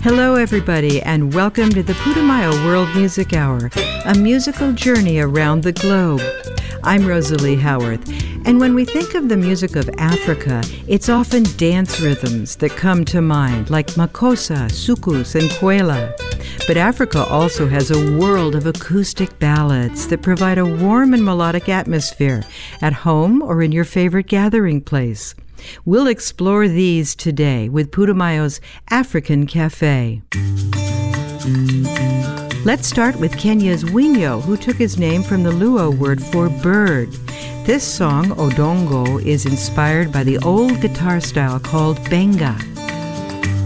Hello, everybody, and welcome to the Putumayo World Music Hour, a musical journey around the globe. I'm Rosalie Howarth, and when we think of the music of Africa, it's often dance rhythms that come to mind, like makossa, soukous, and kwela. But Africa also has a world of acoustic ballads that provide a warm and melodic atmosphere at home or in your favorite gathering place. We'll explore these today with Putumayo's African Cafe. Let's start with Kenya's Winyo, who took his name from the Luo word for bird. This song, Odongo, is inspired by the old guitar style called benga.